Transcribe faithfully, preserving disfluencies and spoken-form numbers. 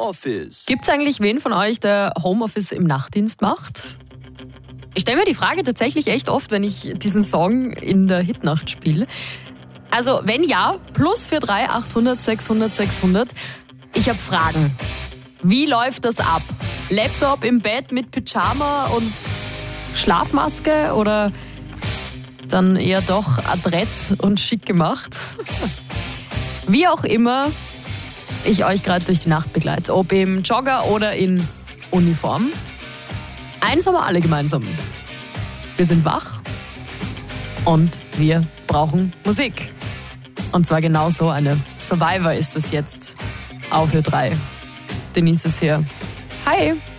Homeoffice. Gibt's eigentlich wen von euch, der Homeoffice im Nachtdienst macht? Ich stelle mir die Frage tatsächlich echt oft, wenn ich diesen Song in der Hitnacht spiele. Also wenn ja, plus vier drei achthundert sechshundert sechshundert. Ich habe Fragen. Wie läuft das ab? Laptop im Bett mit Pyjama und Schlafmaske oder dann eher doch adrett und schick gemacht? Wie auch immer ich euch gerade durch die Nacht begleite, ob im Jogger oder in Uniform. Eins haben wir alle gemeinsam. Wir sind wach und wir brauchen Musik. Und zwar genau so eine. Survivor ist es jetzt auf Ö drei. Denise ist hier. Hi!